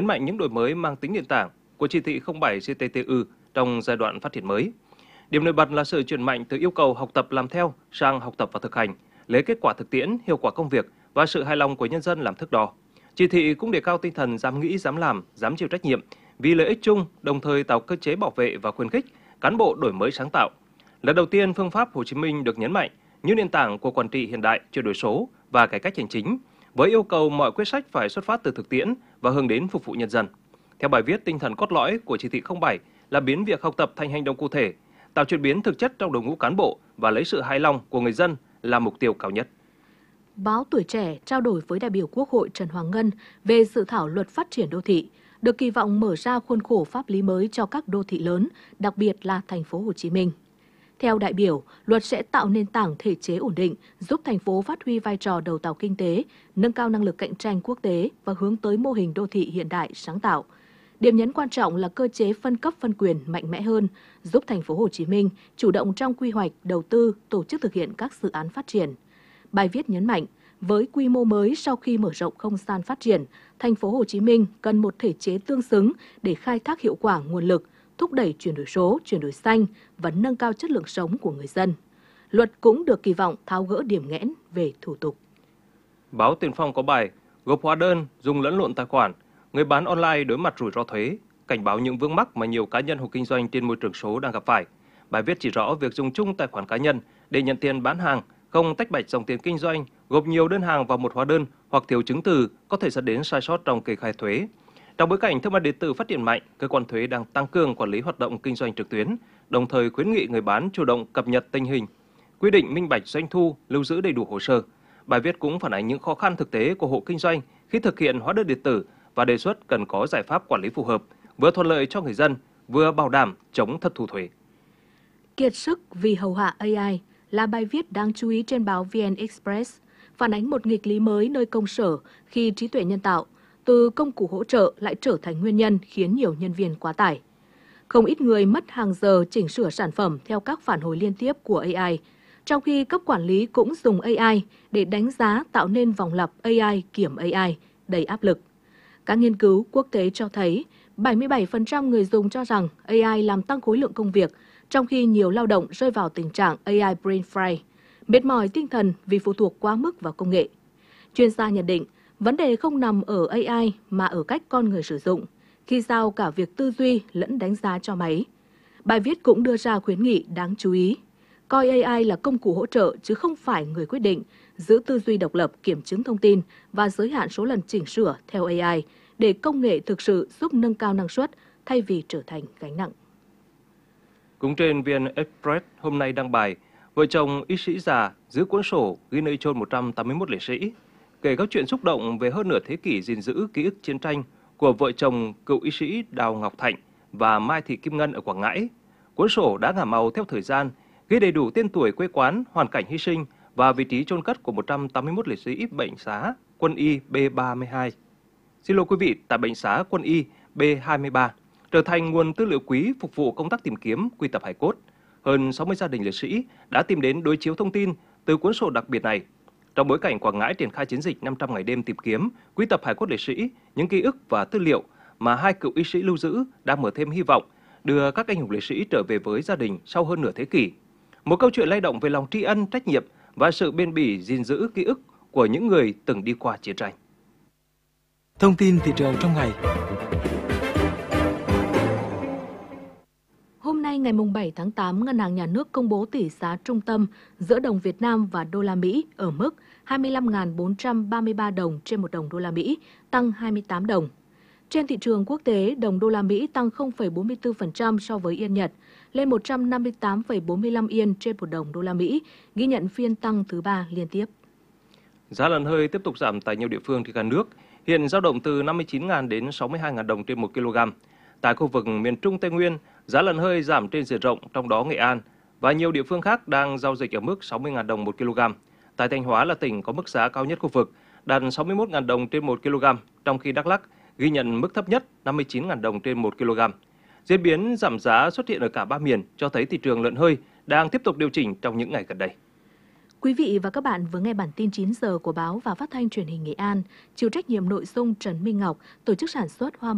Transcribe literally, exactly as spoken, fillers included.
mạnh những đổi mới mang tính nền tảng của chỉ thị không bảy C T T U trong giai đoạn phát triển mới. Điểm nổi bật là sự chuyển mạnh từ yêu cầu học tập làm theo sang học tập và thực hành, lấy kết quả thực tiễn, hiệu quả công việc và sự hài lòng của nhân dân làm thước đo. Chỉ thị cũng đề cao tinh thần dám nghĩ, dám làm, dám chịu trách nhiệm vì lợi ích chung, đồng thời tạo cơ chế bảo vệ và khuyến khích cán bộ đổi mới sáng tạo. Lần đầu tiên, phương pháp Hồ Chí Minh được nhấn mạnh như nền tảng của quản trị hiện đại, chuyển đổi số và cải cách hành chính, với yêu cầu mọi quyết sách phải xuất phát từ thực tiễn và hướng đến phục vụ nhân dân. Theo bài viết, tinh thần cốt lõi của chỉ thị không bảy là biến việc học tập thành hành động cụ thể, tạo chuyển biến thực chất trong đội ngũ cán bộ và lấy sự hài lòng của người dân là mục tiêu cao nhất. Báo Tuổi Trẻ trao đổi với đại biểu Quốc hội Trần Hoàng Ngân về dự thảo luật phát triển đô thị, được kỳ vọng mở ra khuôn khổ pháp lý mới cho các đô thị lớn, đặc biệt là thành phố Hồ Chí Minh. Theo đại biểu, luật sẽ tạo nền tảng thể chế ổn định, giúp thành phố phát huy vai trò đầu tàu kinh tế, nâng cao năng lực cạnh tranh quốc tế và hướng tới mô hình đô thị hiện đại sáng tạo. Điểm nhấn quan trọng là cơ chế phân cấp phân quyền mạnh mẽ hơn, giúp thành phố Hồ Chí Minh chủ động trong quy hoạch, đầu tư, tổ chức thực hiện các dự án phát triển. Bài viết nhấn mạnh, với quy mô mới sau khi mở rộng không gian phát triển, thành phố Hồ Chí Minh cần một thể chế tương xứng để khai thác hiệu quả nguồn lực, thúc đẩy chuyển đổi số, chuyển đổi xanh và nâng cao chất lượng sống của người dân. Luật cũng được kỳ vọng tháo gỡ điểm nghẽn về thủ tục. Báo Tiền Phong có bài gộp hóa đơn, dùng lẫn lộn tài khoản, người bán online đối mặt rủi ro thuế, cảnh báo những vướng mắc mà nhiều cá nhân hộ kinh doanh trên môi trường số đang gặp phải. Bài viết chỉ rõ việc dùng chung tài khoản cá nhân để nhận tiền bán hàng, không tách bạch dòng tiền kinh doanh, gộp nhiều đơn hàng vào một hóa đơn hoặc thiếu chứng từ có thể dẫn đến sai sót trong kê khai thuế. Trong bối cảnh thương mại điện tử phát triển mạnh, cơ quan thuế đang tăng cường quản lý hoạt động kinh doanh trực tuyến, đồng thời khuyến nghị người bán chủ động cập nhật tình hình, quy định minh bạch doanh thu, lưu giữ đầy đủ hồ sơ. Bài viết cũng phản ánh những khó khăn thực tế của hộ kinh doanh khi thực hiện hóa đơn điện tử và đề xuất cần có giải pháp quản lý phù hợp, vừa thuận lợi cho người dân, vừa bảo đảm chống thất thu thuế. Kiệt sức vì hầu hạ A I là bài viết đáng chú ý trên báo vê en Express, phản ánh một nghịch lý mới nơi công sở khi trí tuệ nhân tạo từ công cụ hỗ trợ lại trở thành nguyên nhân khiến nhiều nhân viên quá tải. Không ít người mất hàng giờ chỉnh sửa sản phẩm theo các phản hồi liên tiếp của A I, trong khi cấp quản lý cũng dùng A I để đánh giá tạo nên vòng lặp A I kiểm A I đầy áp lực. Các nghiên cứu quốc tế cho thấy bảy mươi bảy phần trăm người dùng cho rằng A I làm tăng khối lượng công việc, trong khi nhiều lao động rơi vào tình trạng A I brain fry, mệt mỏi tinh thần vì phụ thuộc quá mức vào công nghệ. Chuyên gia nhận định, vấn đề không nằm ở A I mà ở cách con người sử dụng, khi giao cả việc tư duy lẫn đánh giá cho máy. Bài viết cũng đưa ra khuyến nghị đáng chú ý. Coi A I là công cụ hỗ trợ chứ không phải người quyết định, giữ tư duy độc lập, kiểm chứng thông tin và giới hạn số lần chỉnh sửa theo A I để công nghệ thực sự giúp nâng cao năng suất thay vì trở thành gánh nặng. Cũng trên vê en Express hôm nay đăng bài, vợ chồng y sĩ già giữ cuốn sổ ghi nơi chôn một trăm tám mươi mốt liệt sĩ, kể các chuyện xúc động về hơn nửa thế kỷ gìn giữ ký ức chiến tranh của vợ chồng cựu y sĩ Đào Ngọc Thạnh và Mai Thị Kim Ngân ở Quảng Ngãi. Cuốn sổ đã ngả màu theo thời gian, ghi đầy đủ tên tuổi, quê quán, hoàn cảnh hy sinh và vị trí chôn cất của một trăm tám mươi mốt liệt sĩ bệnh xá quân y B ba mươi hai. Xin lỗi quý vị, tại bệnh xá quân y B hai mươi ba, trở thành nguồn tư liệu quý phục vụ công tác tìm kiếm quy tập hài cốt. Hơn sáu mươi gia đình liệt sĩ đã tìm đến đối chiếu thông tin từ cuốn sổ đặc biệt này. Trong bối cảnh Quảng Ngãi triển khai chiến dịch năm trăm ngày đêm tìm kiếm, quy tập hài cốt liệt sĩ, những ký ức và tư liệu mà hai cựu y sĩ lưu giữ đang mở thêm hy vọng đưa các anh hùng liệt sĩ trở về với gia đình sau hơn nửa thế kỷ. Một câu chuyện lay động về lòng tri ân, trách nhiệm và sự bền bỉ gìn giữ ký ức của những người từng đi qua chiến tranh. Thông tin thị trường trong ngày. Hôm nay ngày bảy tháng tám, Ngân hàng Nhà nước công bố tỷ giá trung tâm giữa đồng Việt Nam và đô la Mỹ ở mức hai mươi lăm nghìn bốn trăm ba mươi ba đồng trên một đồng đô la Mỹ, tăng hai mươi tám đồng. Trên thị trường quốc tế, đồng đô la Mỹ tăng không phẩy bốn mươi tư phần trăm so với yên Nhật, lên một trăm năm mươi tám phẩy bốn mươi lăm yên trên một đồng đô la Mỹ, ghi nhận phiên tăng thứ ba liên tiếp. Giá lợn hơi tiếp tục giảm tại nhiều địa phương trên cả nước, hiện dao động từ năm mươi chín nghìn đến sáu mươi hai nghìn đồng trên một kg. Tại khu vực miền Trung Tây Nguyên, giá lợn hơi giảm trên diện rộng, trong đó Nghệ An và nhiều địa phương khác đang giao dịch ở mức sáu mươi nghìn đồng một kg. Tại Thanh Hóa là tỉnh có mức giá cao nhất khu vực, đạt sáu mươi mốt nghìn đồng trên một kg, trong khi Đắk Lắk ghi nhận mức thấp nhất năm mươi chín nghìn đồng trên một kg. Diễn biến giảm giá xuất hiện ở cả ba miền cho thấy thị trường lợn hơi đang tiếp tục điều chỉnh trong những ngày gần đây. Quý vị và các bạn vừa nghe bản tin chín giờ của báo và phát thanh truyền hình Nghệ An, chịu trách nhiệm nội dung Trần Minh Ngọc, tổ chức sản xuất Hoa